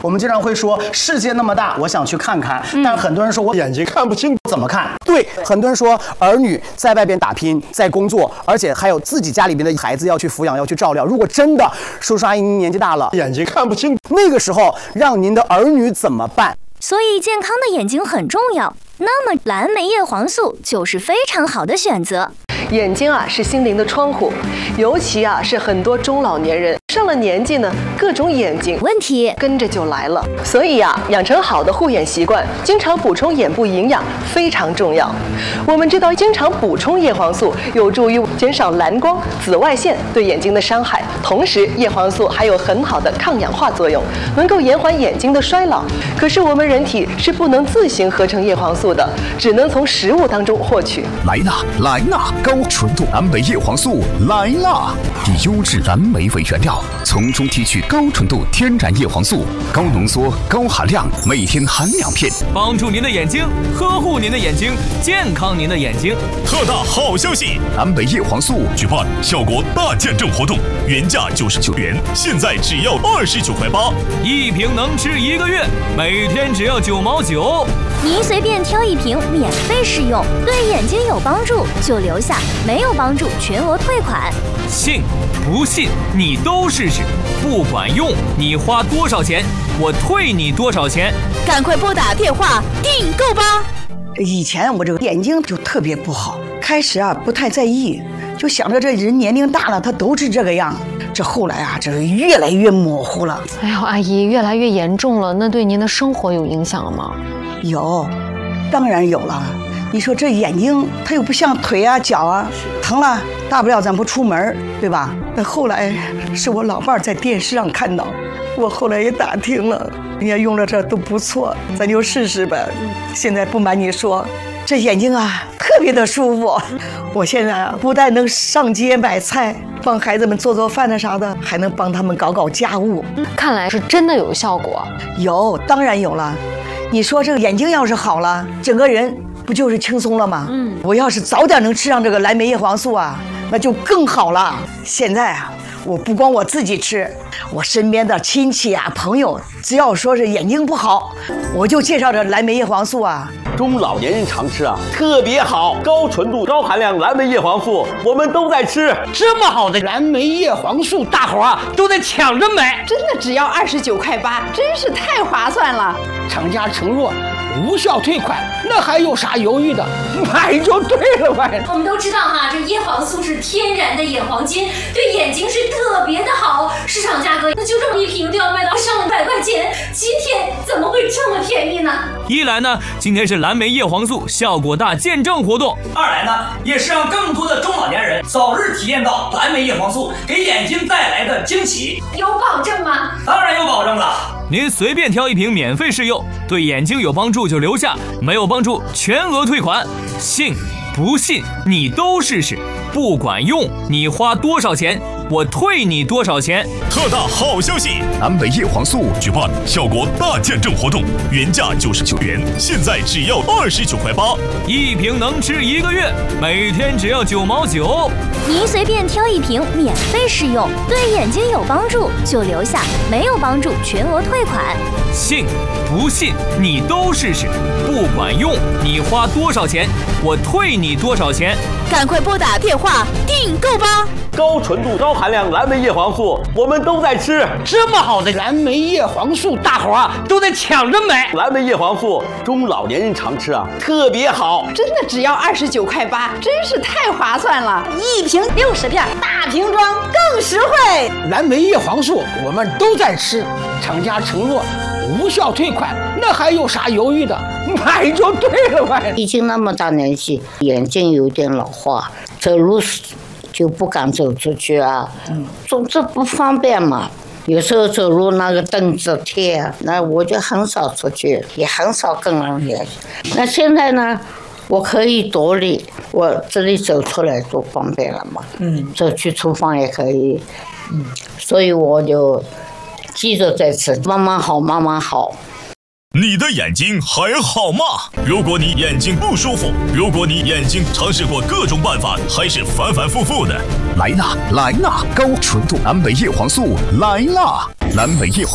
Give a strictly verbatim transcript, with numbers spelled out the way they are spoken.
我们经常会说世界那么大，我想去看看，嗯、但很多人说我眼睛看不清，怎么看？对，很多人说儿女在外边打拼，在工作，而且还有自己家里边的孩子要去抚养，要去照料。如果真的叔叔阿姨您年纪大了，眼睛看不清，那个时候让您的儿女怎么办？ 所以健康的眼睛很重要。那么蓝莓叶黄素就是非常好的选择。 眼睛啊是心灵的窗户，尤其啊是很多中老年人上了年纪呢，各种眼睛问题跟着就来了。所以啊，养成好的护眼习惯，经常补充眼部营养非常重要。我们知道，经常补充叶黄素有助于减少蓝光、紫外线对眼睛的伤害，同时叶黄素还有很好的抗氧化作用，能够延缓眼睛的衰老。可是我们人体是不能自行合成叶黄素的，只能从食物当中获取。 来啦来啦，高纯度蓝莓叶黄素来啦！以优质蓝莓为原料，从中提取高纯度天然叶黄素，高浓缩、高含量，每天含两片， 帮助您的眼睛，呵护您的眼睛，健康您的眼睛。 特大好消息！ 蓝莓叶黄素举办效果大见证活动，原价九十九元，现在只要二十九块八， 一瓶能吃一个月，每天只要九毛九。 您随便挑一瓶，免费试用，对眼睛有帮助就留下，没有帮助全额退款。 信不信你都试试，不管用你花多少钱，我退你多少钱。 赶快拨打电话订购吧。 以前我这个眼睛就特别不好，开始啊不太在意，就想着这人年龄大了他都是这个样。这后来啊，这是越来越模糊了。 哎呦，阿姨，越来越严重了，那对您的生活有影响吗？ 有，当然有了。你说这眼睛它又不像腿啊脚啊，疼了大不了咱不出门，对吧？那后来是我老伴在电视上看到，我后来也打听了，人家用了这都不错，咱就试试呗。现在不瞒你说，这眼睛啊特别的舒服。我现在啊不但能上街买菜，帮孩子们做做饭的啥的，还能帮他们搞搞家务。 看来是真的有效果。 有，当然有了。你说这个眼睛要是好了，整个人不就是轻松了吗？嗯，我要是早点能吃上这个蓝莓叶黄素啊，那就更好了。现在啊，我不光我自己吃，我身边的亲戚啊、朋友，只要说是眼睛不好，我就介绍这蓝莓叶黄素啊。 中老年人常吃啊，特别好，高纯度、高含量蓝莓叶黄素，我们都在吃。 这么好的蓝莓叶黄素，大伙啊都得抢着买， 真的只要二十九块八，真是太划算了。 厂家承诺无效退款，那还有啥犹豫的？买就对了呗。 我们都知道哈，这叶黄素是天然的眼黄金，对眼睛是特别的好。市场价格那就这么一瓶都要卖到上百块钱，今天怎么会这么便宜呢？ 一来呢，今天是蓝莓叶黄素效果大见证活动； 二来呢，也是让更多的中老年人早日体验到蓝莓叶黄素给眼睛带来的惊喜。 有保证吗？ 当然有保证了。 您随便挑一瓶免费试用，对眼睛有帮助就留下，没有帮助全额退款。信不信你都试试，不管用你花多少钱，我退你多少钱。 特大好消息！ 蓝莓叶黄素举办效果大见证活动，原价九十九元，现在只要二十九块八， 一瓶能吃一个月，每天只要九毛九。 您随便挑一瓶免费试用，对眼睛有帮助就留下，没有帮助全额退款。 信不信你都试试，不管用你花多少钱，我退你多少钱。 赶快拨打电话订购吧。 高纯度、高含量蓝莓叶黄素，我们都在吃。 这么好的蓝莓叶黄素，大伙啊都得抢着买。 蓝莓叶黄素，中老年人常吃啊，特别好。 真的只要二十九块八，真是太划算了。 一瓶六十片，大瓶装更实惠。 蓝莓叶黄素我们都在吃，厂家承诺无效退款，那还有啥犹豫的？买就对了呗。 已经那么大年纪，眼睛有点老化，走路就不敢走出去啊，嗯，总之不方便嘛。有时候走路那个凳子贴啊，那我就很少出去，也很少跟人联系。那现在呢，我可以独立，我这里走出来多方便了嘛。嗯，走去厨房也可以。嗯，所以我就记着在吃，慢慢好，慢慢好。 你的眼睛还好吗？如果你眼睛不舒服，如果你眼睛尝试过各种办法，还是反反复复的， 来啦来啦，高纯度蓝莓叶黄素来啦，蓝莓叶黄